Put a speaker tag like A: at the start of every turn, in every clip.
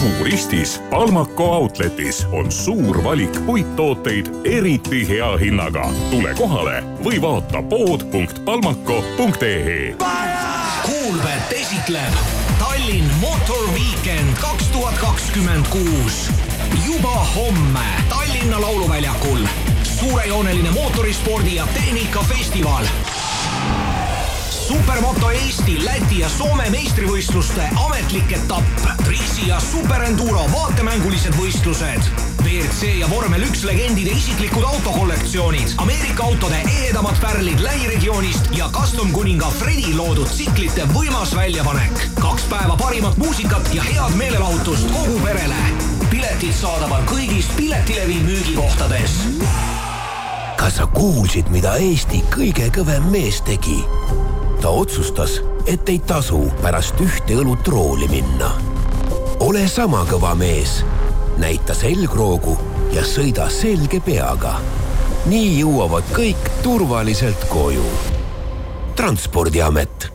A: Muhu ristis Palmako Outletis on suur valik puittooteid eriti hea hinnaga. Tule kohale või vaata pood.palmako.ee.
B: Kuulbet esitleb Tallinn Motor Weekend 2026. Juba homme Tallinna lauluväljakul. Suurejooneline mootorispordi ja tehnikafestival. Supermoto Eesti, Läti ja Soome meistrivõistluste ametlik etapp. Trixi ja Superenduro vaatemängulised võistlused. WRC ja Vormel 1 legendide isiklikud autokollektsioonid. Ameerika autode ehedamad pärlid lähiregioonist ja custom kuninga Fredi loodud tsiklite võimas väljapanek. 2 päeva parimat muusikat ja head meelelahutust kogu perele. Piletid saadaval kõigis Piletilevi müügikohtades.
C: Kas sa kuulsid, mida Eesti kõige kõvem mees tegi? Ta otsustas, et ei tasu pärast ühte õlut rooli minna. Ole sama kõva mees. Näita selgroogu ja sõida selge peaga. Nii jõuavad kõik turvaliselt koju. Transpordiamet.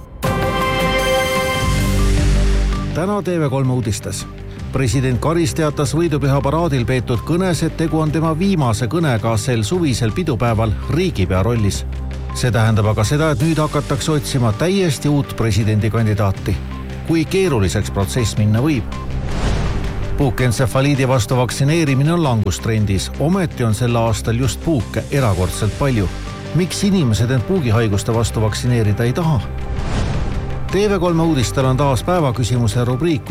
D: Täna TV3 uudistes. President Karis teatas võidupüha paraadil peetud kõnes, et tegu on tema viimase kõnega sel suvisel pidupäeval riigipea rollis. See tähendab aga seda, et nüüd hakatakse otsima täiesti uut presidendikandidaati. Kui keeruliseks protsess minna võib? Puukentsefaliidi vastu vaktsineerimine on langustrendis. Ometi on sel aastal just puuke erakordselt palju. Miks inimesed end puugihaiguste vastu vaktsineerida ei taha? TV3 uudistel on taas päevaküsimuse rubriik,